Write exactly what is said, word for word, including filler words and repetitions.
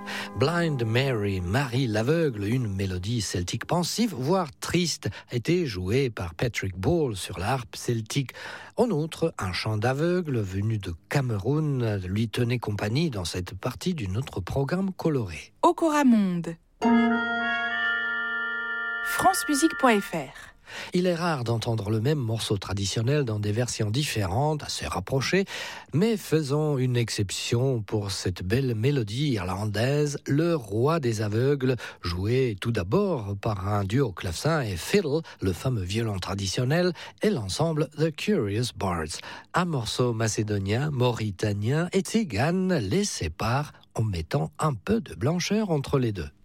Blind Mary, Marie l'aveugle, une mélodie celtique pensive, voire triste, a été jouée par Patrick Ball sur la harpe celtique. En outre, un chant d'aveugle venu de Cameroun lui tenait compagnie dans cette partie de notre programme coloré. Okora Monde. france musique point f r. Il est rare d'entendre le même morceau traditionnel dans des versions différentes, assez rapprochées, mais faisons une exception pour cette belle mélodie irlandaise, Le Roi des Aveugles, jouée tout d'abord par un duo clavecin et fiddle, le fameux violon traditionnel, et l'ensemble The Curious Bards. Un morceau macédonien, mauritanien et tzigane les sépare en mettant un peu de blancheur entre les deux.